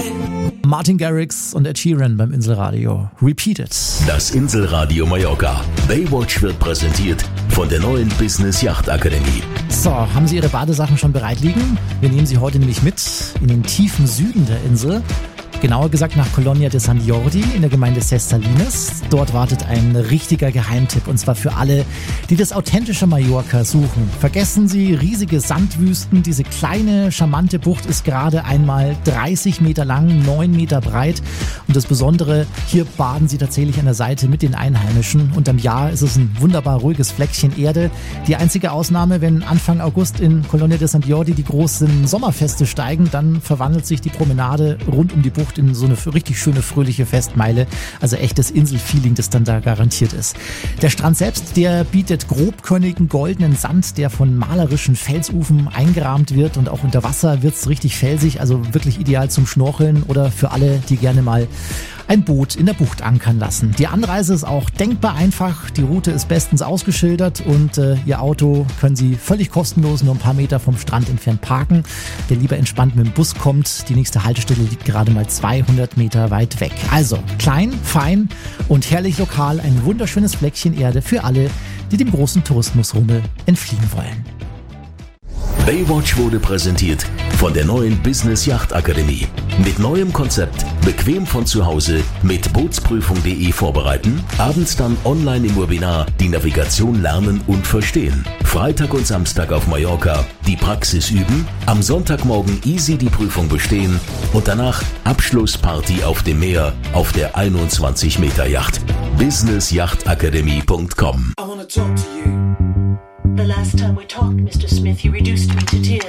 Martin Garrix und Ed Sheeran beim Inselradio. Repeated. Das Inselradio Mallorca. Baywatch wird präsentiert von der neuen Business Yacht Akademie. So, haben Sie Ihre Badesachen schon bereit liegen? Wir nehmen Sie heute nämlich mit in den tiefen Süden der Insel. Genauer gesagt nach Colonia de San Jordi in der Gemeinde Ses Salines. Dort wartet ein richtiger Geheimtipp und zwar für alle, die das authentische Mallorca suchen. Vergessen Sie riesige Sandwüsten. Diese kleine, charmante Bucht ist gerade einmal 30 Meter lang, 9 Meter breit. Und das Besondere, hier baden Sie tatsächlich an der Seite mit den Einheimischen. Unterm Jahr ist es ein wunderbar ruhiges Fleckchen Erde. Die einzige Ausnahme, wenn Anfang August in Colonia de San Jordi die großen Sommerfeste steigen, dann verwandelt sich die Promenade rund um die Bucht in so eine richtig schöne, fröhliche Festmeile. Also echtes Inselfeeling, das dann da garantiert ist. Der Strand selbst, der bietet grobkörnigen goldenen Sand, der von malerischen Felsufen eingerahmt wird und auch unter Wasser wird's richtig felsig, also wirklich ideal zum Schnorcheln oder für alle, die gerne mal ein Boot in der Bucht ankern lassen. Die Anreise ist auch denkbar einfach. Die Route ist bestens ausgeschildert und Ihr Auto können Sie völlig kostenlos nur ein paar Meter vom Strand entfernt parken. Wer lieber entspannt mit dem Bus kommt, die nächste Haltestelle liegt gerade mal 200 Meter weit weg. Also klein, fein und herrlich lokal, ein wunderschönes Fleckchen Erde für alle, die dem großen Tourismusrummel entfliehen wollen. Baywatch wurde präsentiert von der neuen Business Yacht Akademie. Mit neuem Konzept, bequem von zu Hause, mit Bootsprüfung.de vorbereiten, abends dann online im Webinar die Navigation lernen und verstehen. Freitag und Samstag auf Mallorca die Praxis üben, am Sonntagmorgen easy die Prüfung bestehen und danach Abschlussparty auf dem Meer auf der 21 Meter Yacht. businessyachtakademie.com. The last time we talked, Mr. Smith, you reduced me to tears.